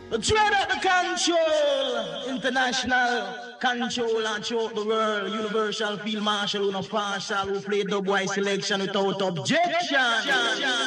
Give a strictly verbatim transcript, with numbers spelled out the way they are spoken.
The dread of the control, international controller throughout the world, universal field marshal, who no partial, who play dub wise selection without objection.